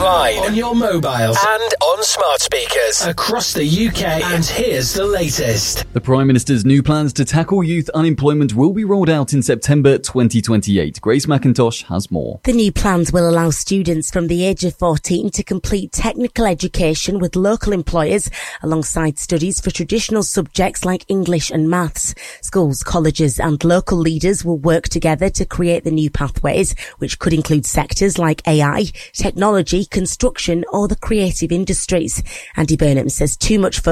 online, on your mobiles, and on smart speakers across the UK. And here's the latest. The Prime Minister's new plans to tackle youth unemployment will be rolled out in September 2028. Grace McIntosh has more. The new plans will allow students from the age of 14 to complete technical education with local employers alongside studies for traditional subjects like English and maths. Schools, colleges and local leaders will work together to create the new pathways, which could include sectors like AI, technology, construction or the creative industries. Andy Burnham says too much